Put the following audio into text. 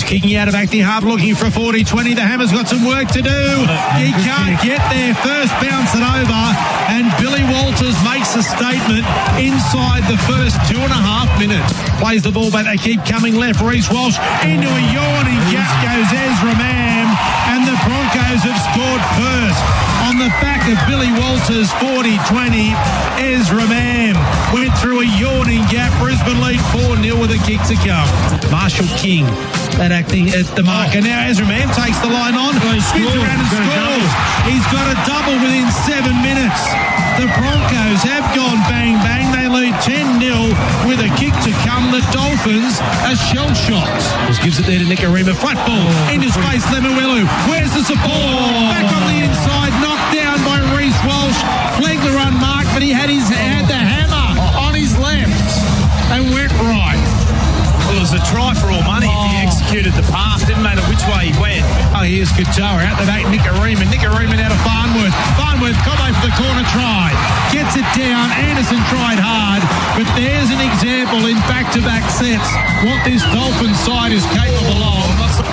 Kicking out of acting half, looking for a 40-20. The Hammer's got some work to do. He can't get there. First bounce it over, and Billy Walters makes a statement inside the first 2.5 minutes. Plays the ball back. They keep coming left. Reece Walsh into a yawning gap goes Ezra Mam, and the Broncos have scored first. On the back of Billy Walters' 40-20, Ezra Mam went through a yawning gap. Brisbane lead 4-0 with a kick to come. Marshall King, that acting at the marker. Now Ezra Mam takes the line on, spins around and scores. He's got a double within 7 minutes. The Broncos have gone bang bang. They lead 10-0 with a kick to come. The Dolphins are shell-shocked. Just gives it there to Nikorima. Flat ball into space. Lemuelu. Where's the support? Back on the inside. Knocked down by Reece Walsh. Flegler unmarked, but he had the hammer on his left and went right. Well, it was a try for all money if he executed the pass. Didn't matter which way he went. Oh, here's Katoa out the back. Nikorima out of Farnworth. Farnworth, Cobbo for the corner try. Gets it down. Anderson tried hard, but there's an example in back-to-back sets what this Dolphins side is capable of.